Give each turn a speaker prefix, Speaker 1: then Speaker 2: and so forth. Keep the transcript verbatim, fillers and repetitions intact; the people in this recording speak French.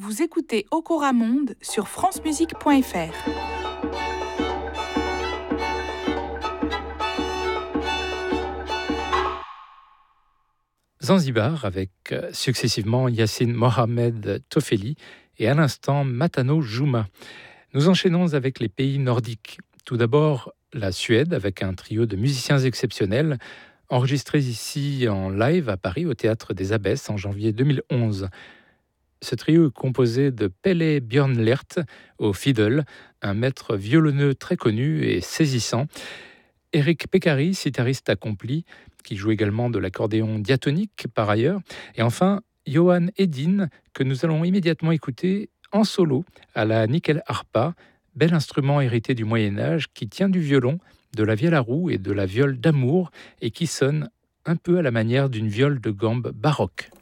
Speaker 1: Vous écoutez Okora Monde sur francemusique point f r.
Speaker 2: Zanzibar avec euh, successivement Yassine Mohamed Tofeli et à l'instant Matano Juma. Nous enchaînons avec les pays nordiques. Tout d'abord la Suède avec un trio de musiciens exceptionnels enregistrés ici en live à Paris au Théâtre des Abbesses en janvier deux mille onze. Ce trio est composé de Pelle Björnlert au fiddle, un maître violonneux très connu et saisissant, Eric Pekkari, sitariste accompli, qui joue également de l'accordéon diatonique par ailleurs, et enfin Johan Edin, que nous allons immédiatement écouter en solo à la nickel harpa, bel instrument hérité du Moyen-Âge qui tient du violon, de la vielle à roue et de la viole d'amour et qui sonne un peu à la manière d'une viole de gambe baroque.